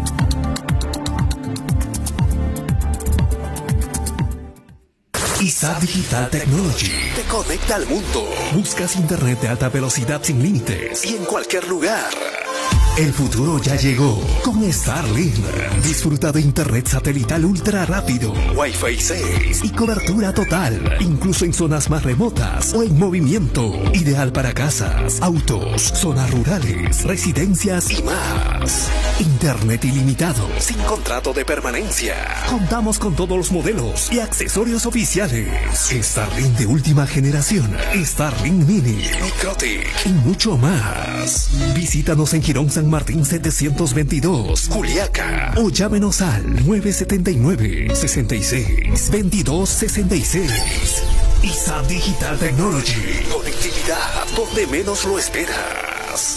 I S A Digital Technology te conecta al mundo. Buscas internet de alta velocidad sin límites y en cualquier lugar. El futuro ya llegó con Starlink. Disfruta de internet satelital ultra rápido, Wi-Fi seis y cobertura total, incluso en zonas más remotas o en movimiento. Ideal para casas, autos, zonas rurales, residencias y más. Internet ilimitado, sin contrato de permanencia. Contamos con todos los modelos y accesorios oficiales. Starlink de última generación, Starlink Mini, Microtic y mucho más. Visítanos en Girón San Martín setecientos veintidós, Juliaca, o llámenos al nueve siete nueve, seis seis, veintidós sesenta y seis. I S A Digital Technology, conectividad donde menos lo esperas.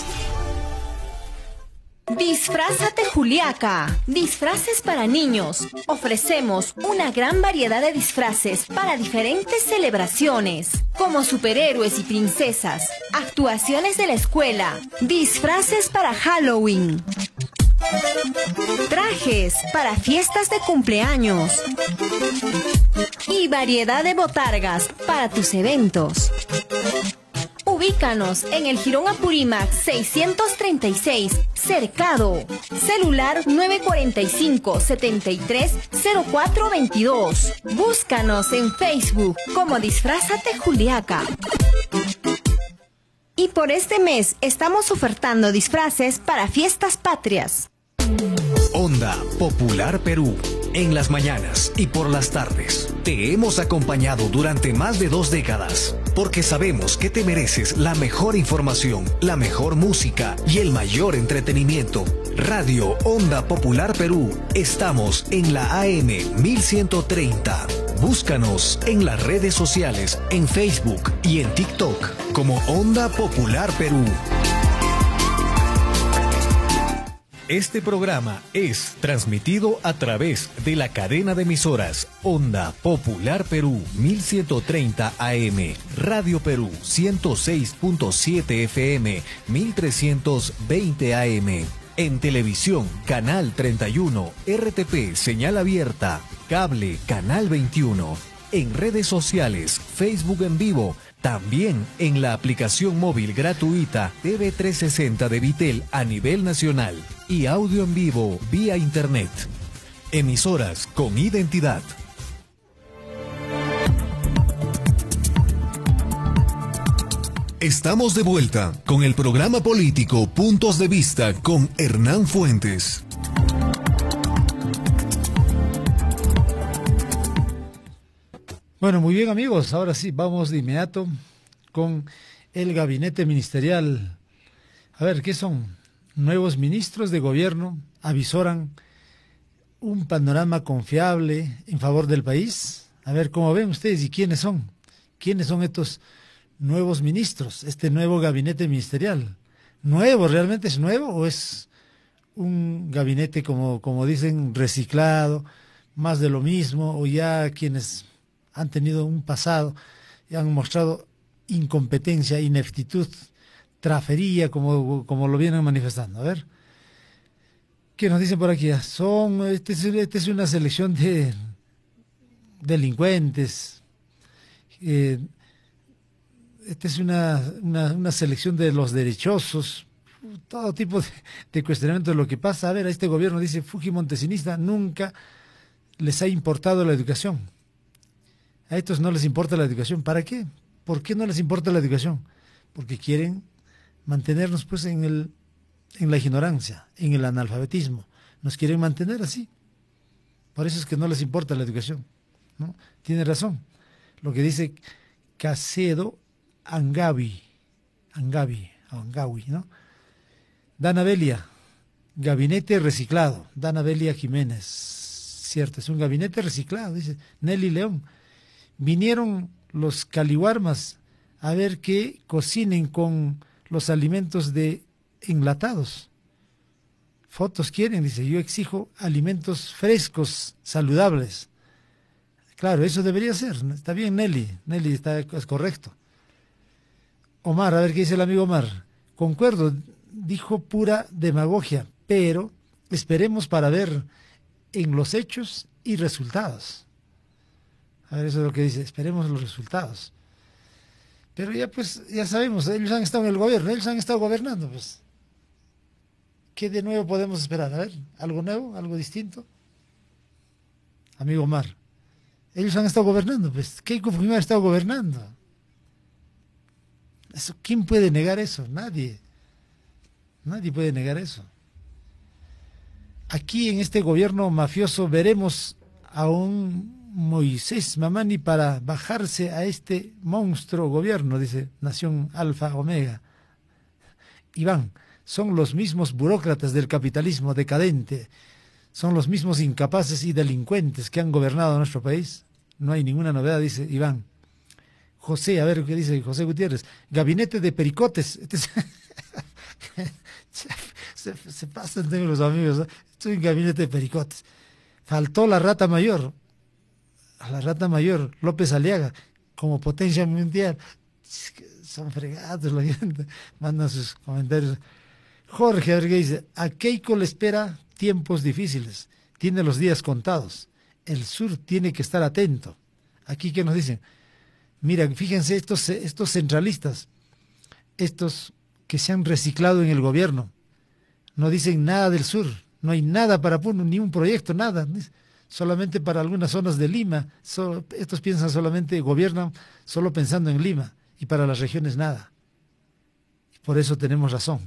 Disfrázate Juliaca, disfraces para niños. Ofrecemos una gran variedad de disfraces para diferentes celebraciones, como superhéroes y princesas, actuaciones de la escuela, disfraces para Halloween, trajes para fiestas de cumpleaños y variedad de botargas para tus eventos. Ubícanos en el Jirón Apurímac seiscientos treinta y seis, Cercado. Celular nueve cuatro cinco, siete tres, cero cuatro dos dos. Búscanos en Facebook como Disfrázate Juliaca. Y por este mes estamos ofertando disfraces para fiestas patrias. Onda Popular Perú. En las mañanas y por las tardes. Te hemos acompañado durante más de dos décadas, porque sabemos que te mereces la mejor información, la mejor música y el mayor entretenimiento. Radio Onda Popular Perú. Estamos en la A M mil ciento treinta. Búscanos en las redes sociales, en Facebook y en TikTok como Onda Popular Perú. Este programa es transmitido a través de la cadena de emisoras Onda Popular Perú mil ciento treinta A M, Radio Perú ciento seis punto siete F M, mil trescientos veinte A M. En televisión, Canal treinta y uno, R T P, señal abierta, cable, Canal veintiuno. En redes sociales, Facebook en vivo, también en la aplicación móvil gratuita T V trescientos sesenta de Vitel a nivel nacional y audio en vivo vía internet. Emisoras con identidad. Estamos de vuelta con el programa político Puntos de Vista con Hernán Fuentes. Bueno, muy bien amigos, ahora sí, vamos de inmediato con el gabinete ministerial. A ver, ¿qué son? Nuevos ministros de gobierno avisoran un panorama confiable en favor del país. A ver, ¿cómo ven ustedes y quiénes son? ¿Quiénes son estos nuevos ministros, este nuevo gabinete ministerial? ¿Nuevo? ¿Realmente es nuevo o es un gabinete, como, como dicen, reciclado, más de lo mismo, o ya quienes han tenido un pasado y han mostrado incompetencia, ineptitud, trafería, como, como lo vienen manifestando? A ver, ¿qué nos dicen por aquí? Son, este es, este es una selección de delincuentes, eh, esta es una, una, una selección de los derechosos, todo tipo de, de cuestionamiento de lo que pasa. A ver, a este gobierno, dice Fujimontesinista, nunca les ha importado la educación. A estos no les importa la educación. ¿Para qué? ¿Por qué no les importa la educación? Porque quieren mantenernos pues en el, en la ignorancia, en el analfabetismo. Nos quieren mantener así. Por eso es que no les importa la educación, ¿no? Tiene razón. Lo que dice Casedo Angavi, Angavi, Angawi, ¿no? Dana Belia, gabinete reciclado. Dana Belia Jiménez, cierto, es un gabinete reciclado, dice Nelly León. Vinieron los caliwarmas a ver que cocinen con los alimentos de enlatados. Fotos quieren, dice, yo exijo alimentos frescos, saludables. Claro, eso debería ser, está bien Nelly, Nelly está, es correcto. Omar, a ver qué dice el amigo Omar. Concuerdo, dijo pura demagogia, pero esperemos para ver en los hechos y resultados. A ver, eso es lo que dice, esperemos los resultados. Pero ya pues, ya sabemos, ellos han estado en el gobierno, ellos han estado gobernando, pues. ¿Qué de nuevo podemos esperar? A ver, ¿algo nuevo? ¿Algo distinto? Amigo Omar, ellos han estado gobernando, pues. Keiko Fujimori ha estado gobernando. Eso, ¿quién puede negar eso? Nadie. Nadie puede negar eso. Aquí en este gobierno mafioso veremos a un Moisés Mamani para bajarse a este monstruo gobierno, dice Nación Alfa Omega. Iván, son los mismos burócratas del capitalismo decadente, son los mismos incapaces y delincuentes que han gobernado nuestro país. No hay ninguna novedad, dice Iván. José, a ver qué dice José Gutiérrez. Gabinete de pericotes. Este es... se, se pasan tengo los amigos, ¿no? Estoy en gabinete de pericotes. Faltó la rata mayor. A la rata mayor, López Aliaga, como potencia mundial. Son fregados la gente. Mandan sus comentarios. Jorge, a ver qué dice. A Keiko le espera tiempos difíciles. Tiene los días contados. El sur tiene que estar atento. Aquí, ¿qué nos dicen? Mira, fíjense estos, estos centralistas, estos que se han reciclado en el gobierno, no dicen nada del sur, no hay nada para Puno, ni un proyecto, nada, solamente para algunas zonas de Lima. So, estos piensan solamente, gobiernan solo pensando en Lima, y para las regiones nada. Por eso tenemos razón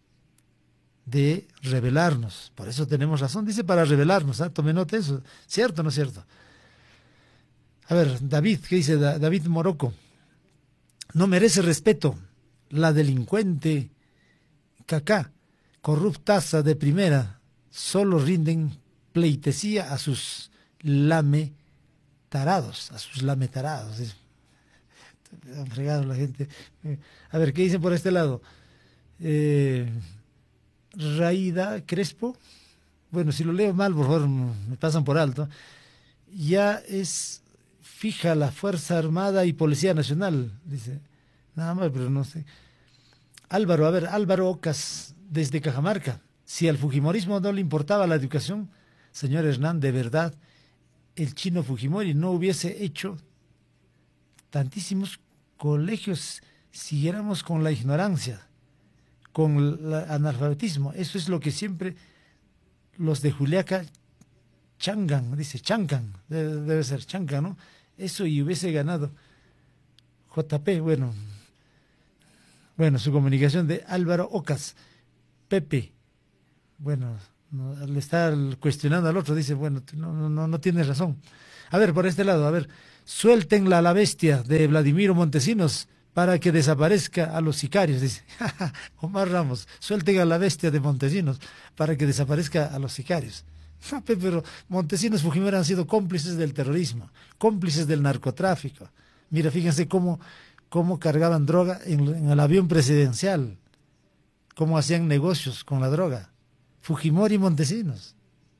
de rebelarnos, por eso tenemos razón, dice para rebelarnos, ¿eh? Tome nota de eso, ¿cierto o no es cierto? A ver, David, ¿qué dice David Morocco? No merece respeto la delincuente Cacá, corruptaza de primera, solo rinden pleitesía a sus lametarados, a sus lametarados. Han fregado la gente. A ver, ¿qué dicen por este lado? Eh, Raida Crespo, bueno, si lo leo mal, por favor, me pasan por alto. Ya es fija la Fuerza Armada y Policía Nacional, dice. Nada más, pero no sé. Álvaro, a ver, Álvaro Ocas, desde Cajamarca. Si al fujimorismo no le importaba la educación, señor Hernán, de verdad, el chino Fujimori no hubiese hecho tantísimos colegios, siguiéramos con la ignorancia, con el analfabetismo. Eso es lo que siempre los de Juliaca changan, dice, chancan, debe, debe ser chancan, ¿no? Eso y hubiese ganado. J P, bueno, Bueno, su comunicación de Álvaro Ocas. Pepe, bueno, no, al estar cuestionando al otro, dice, bueno, no, no, no tienes razón. A ver, por este lado, a ver, suéltenla a la bestia de Vladimiro Montesinos para que desaparezca a los sicarios, dice Omar Ramos, suelten a la bestia de Montesinos para que desaparezca a los sicarios. Pero Montesinos y Fujimori han sido cómplices del terrorismo, cómplices del narcotráfico. Mira, fíjense cómo, cómo cargaban droga en, en el avión presidencial, cómo hacían negocios con la droga. Fujimori y Montesinos.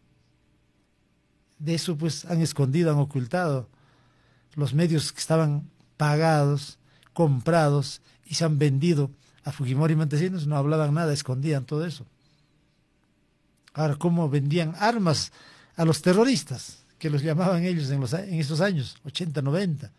De eso pues han escondido, han ocultado los medios que estaban pagados, comprados y se han vendido a Fujimori y Montesinos, no hablaban nada, escondían todo eso. Ahora, cómo vendían armas a los terroristas, que los llamaban ellos en, los, en esos años, ochenta, noventa.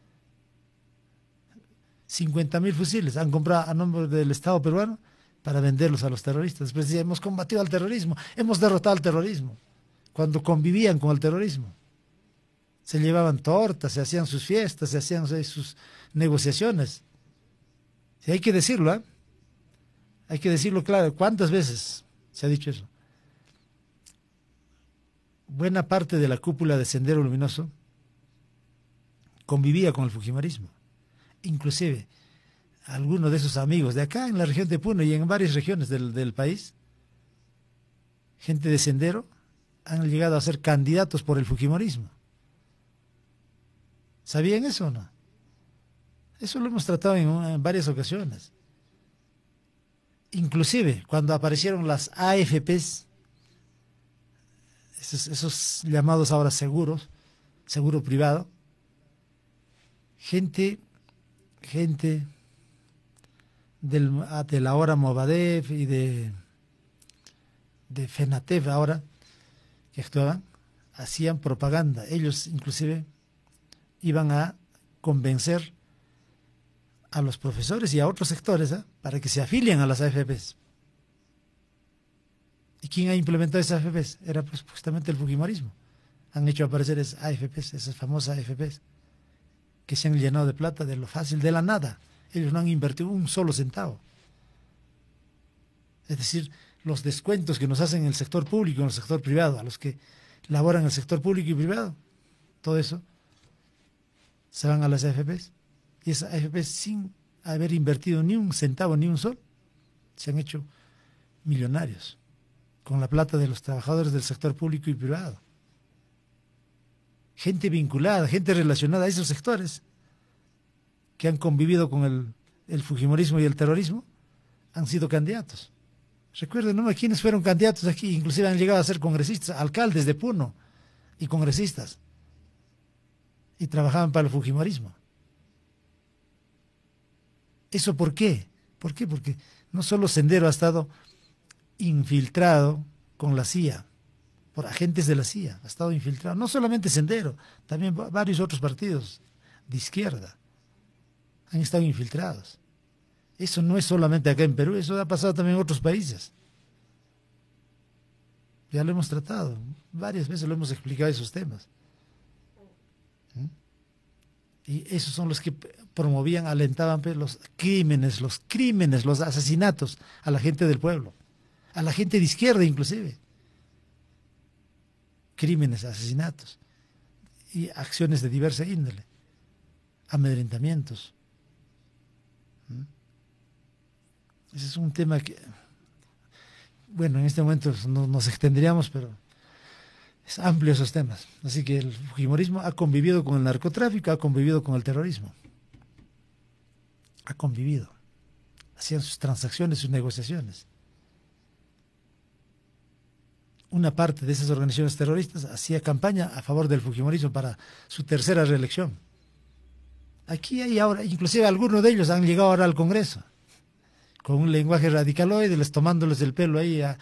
cincuenta mil fusiles han comprado a nombre del Estado peruano para venderlos a los terroristas. Después decían, hemos combatido al terrorismo, hemos derrotado al terrorismo, cuando convivían con el terrorismo. Se llevaban tortas, se hacían sus fiestas, se hacían sus negociaciones. Sí, hay que decirlo, ¿eh? Hay que decirlo claro. ¿Cuántas veces se ha dicho eso? Buena parte de la cúpula de Sendero Luminoso convivía con el fujimorismo. Inclusive, algunos de esos amigos de acá en la región de Puno y en varias regiones del, del país, gente de Sendero, han llegado a ser candidatos por el fujimorismo. ¿Sabían eso o no? Eso lo hemos tratado en, en varias ocasiones. Inclusive, cuando aparecieron las A F Pes, esos, esos llamados ahora seguros, seguro privado, gente, gente del, de la ahora Movadef y de, de FENATEF ahora, que actuaban, hacían propaganda. Ellos inclusive iban a convencer a los profesores y a otros sectores ¿eh? para que se afilien a las A F Pes. ¿Y quién ha implementado esas A F Pes? Era pues justamente el fujimorismo. Han hecho aparecer esas A F Pes, esas famosas A F Pes, que se han llenado de plata de lo fácil, de la nada. Ellos no han invertido un solo centavo. Es decir, los descuentos que nos hacen en el sector público, en el sector privado, a los que laboran en el sector público y privado, todo eso se van a las A F Pes. Y esas A F Pes, sin haber invertido ni un centavo, ni un sol, se han hecho millonarios con la plata de los trabajadores del sector público y privado. Gente vinculada, gente relacionada a esos sectores que han convivido con el, el fujimorismo y el terrorismo, han sido candidatos. Recuerden, ¿no? ¿Quiénes fueron candidatos aquí? Inclusive han llegado a ser congresistas, alcaldes de Puno y congresistas. Y trabajaban para el fujimorismo. ¿Eso por qué? ¿Por qué? Porque no solo Sendero ha estado infiltrado con la C I A, por agentes de la C I A, ha estado infiltrado. No solamente Sendero, también varios otros partidos de izquierda han estado infiltrados. Eso no es solamente acá en Perú, eso ha pasado también en otros países. Ya lo hemos tratado, varias veces lo hemos explicado esos temas. ¿Mm? Y esos son los que promovían, alentaban los crímenes, los crímenes, los asesinatos a la gente del pueblo, a la gente de izquierda inclusive. Crímenes, asesinatos y acciones de diversa índole, amedrentamientos. ¿Mm? Ese es un tema que, bueno, en este momento no nos extenderíamos, pero es amplio esos temas. Así que el fujimorismo ha convivido con el narcotráfico, ha convivido con el terrorismo. Ha convivido. Hacían sus transacciones, sus negociaciones. Una parte de esas organizaciones terroristas hacía campaña a favor del fujimorismo para su tercera reelección. Aquí hay ahora, inclusive algunos de ellos han llegado ahora al Congreso, con un lenguaje radicaloide, les tomándoles el pelo ahí a,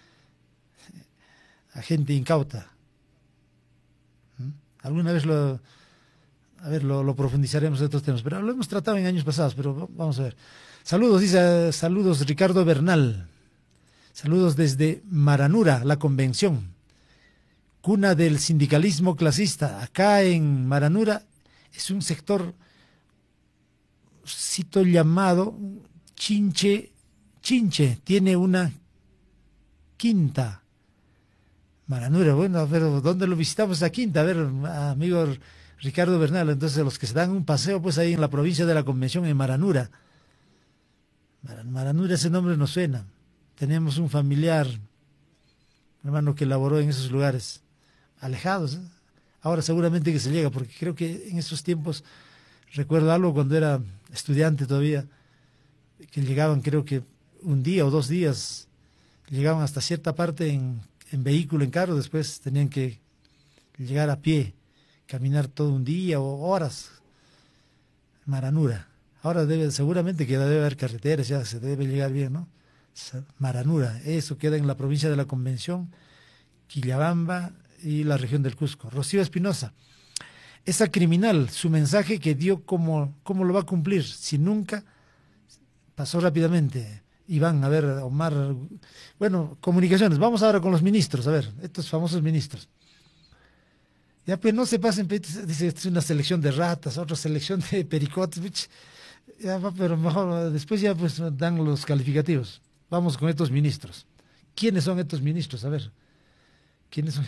a gente incauta. ¿Mm? Alguna vez lo, a ver, lo, lo profundizaremos en otros temas, pero lo hemos tratado en años pasados, pero vamos a ver. Saludos, dice, saludos Ricardo Bernal. Saludos desde Maranura, la convención, cuna del sindicalismo clasista. Acá en Maranura es un sector, cito llamado, Chinche, Chinche tiene una quinta. Maranura, bueno, pero ¿dónde lo visitamos esa quinta? A ver, amigo Ricardo Bernal, entonces los que se dan un paseo, pues ahí en la provincia de la Convención, en Maranura. Maranura, ese nombre nos suena. Tenemos un familiar, un hermano que laboró en esos lugares, alejados, ¿eh? Ahora seguramente que se llega, porque creo que en esos tiempos, recuerdo algo cuando era estudiante todavía, que llegaban creo que un día o dos días, llegaban hasta cierta parte en, en vehículo, en carro, después tenían que llegar a pie, caminar todo un día o horas. Maranura. Ahora debe, seguramente que debe haber carreteras, ya se debe llegar bien, ¿no? Maranura, eso queda en la provincia de la Convención, Quillabamba y la región del Cusco. Rocío Espinosa, esa criminal, su mensaje que dio, ¿cómo, cómo lo va a cumplir? Si nunca, pasó rápidamente. Iván, a ver, Omar, bueno, comunicaciones, vamos ahora con los ministros, a ver, estos famosos ministros. Ya pues no se pasen, dice, esta es una selección de ratas, otra selección de pericotes, ya, pero mejor, después ya pues dan los calificativos. Vamos con estos ministros. ¿Quiénes son estos ministros? A ver, ¿quiénes son?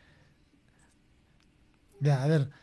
Ya, a ver.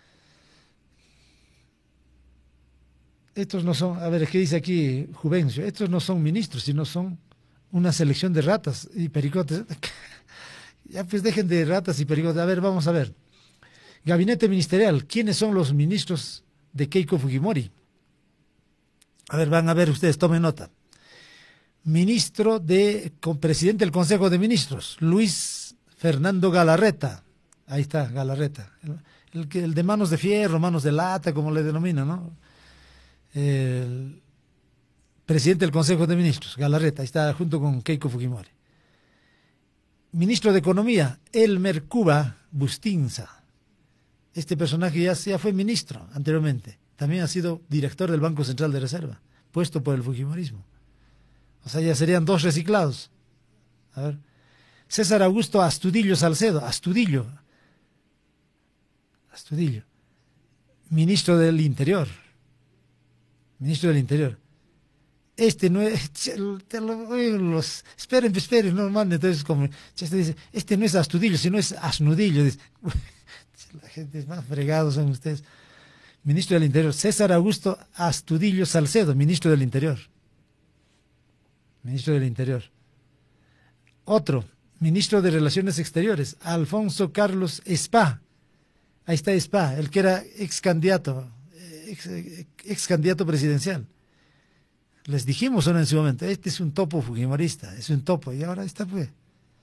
Estos no son, a ver, ¿qué dice aquí Juvencio? Estos no son ministros, sino son una selección de ratas y pericotes. Ya pues dejen de ratas y pericotes. A ver, vamos a ver. Gabinete ministerial. ¿Quiénes son los ministros de Keiko Fujimori? A ver, van a ver ustedes, tomen nota. Ministro de, presidente del Consejo de Ministros, Luis Fernando Galarreta. Ahí está, Galarreta. El, el, el de manos de fierro, manos de lata, como le denominan, ¿no? El presidente del Consejo de Ministros, Galarreta, ahí está junto con Keiko Fujimori. Ministro de Economía, Elmer Cuba Bustinza. Este personaje ya, ya fue ministro anteriormente. También ha sido director del Banco Central de Reserva, puesto por el Fujimorismo. O sea, ya serían dos reciclados. A ver. César Augusto Astudillo Salcedo, Astudillo. Astudillo. Ministro del Interior. Ministro del Interior. Este no es, te lo, los, esperen, esperen, no manden, entonces como, este dice, este no es Astudillo, sino es Asnudillo. Dice, la gente es más fregados son ustedes. Ministro del Interior, César Augusto Astudillo Salcedo, ministro del Interior. Ministro del Interior. Otro, ministro de Relaciones Exteriores, Alfonso Carlos Spa. Ahí está Spa, el que era ex candidato, ex, ex candidato presidencial. Les dijimos ahora en su momento, este es un topo fujimorista, es un topo, y ahora está pues. O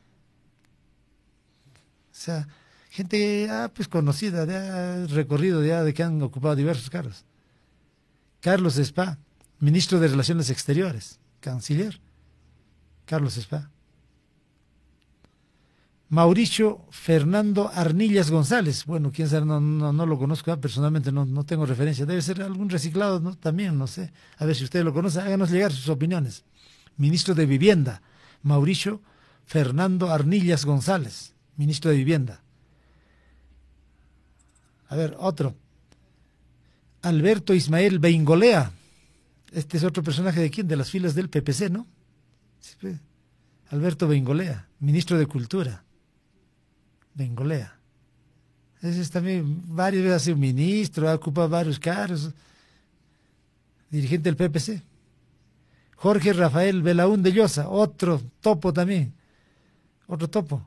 sea, gente ya pues conocida, ya recorrido, ya de que han ocupado diversos cargos. Carlos Spa, ministro de Relaciones Exteriores, canciller, Carlos Spa. Mauricio Fernando Arnillas González, bueno, quién sabe, no, no, no lo conozco, ¿eh? Personalmente no, no tengo referencia, debe ser algún reciclado, ¿no? También, no sé, a ver si ustedes lo conocen, háganos llegar sus opiniones. Ministro de Vivienda, Mauricio Fernando Arnillas González, ministro de Vivienda. A ver, otro. Alberto Ismael Beingolea. Este es otro personaje de quién, de las filas del P P C, ¿no? Sí, pues. Alberto Beingolea, ministro de Cultura. Beingolea. Ese es también, varias veces ha sido ministro, ha ocupado varios cargos. Dirigente del P P C. Jorge Rafael Belaúnde Llosa, otro topo también. Otro topo.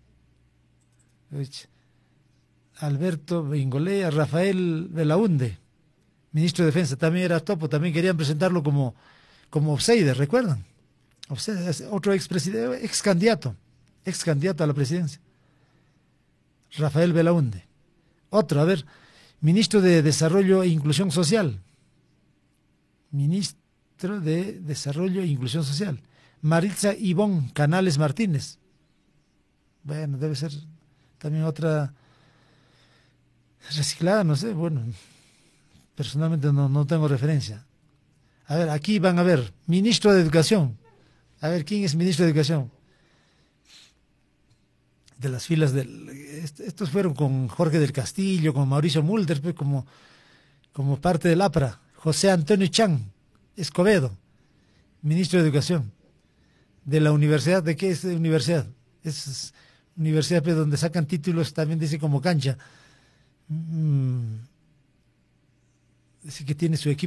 Alberto Beingolea, Rafael Belaúnde, ministro de Defensa, también era topo, también querían presentarlo como, como outsider, ¿recuerdan? Outsider, otro ex presidente, ex candidato, ex candidato a la presidencia. Rafael Belaúnde. Otro, a ver, ministro de Desarrollo e Inclusión Social. Ministro de Desarrollo e Inclusión Social. Maritza Ivonne Canales Martínez. Bueno, debe ser también otra reciclada, no sé, bueno, personalmente no, no tengo referencia. A ver, aquí van a ver, ministro de Educación. A ver, ¿quién es ministro de Educación? De las filas del... Estos fueron con Jorge del Castillo, con Mauricio Mulder, pues, como, como parte del APRA. José Antonio Chan Escobedo, Ministro de Educación. De la universidad, ¿de qué es de universidad? Es universidad pero donde sacan títulos, también dice como cancha. Mm. Dice que tiene su equipo.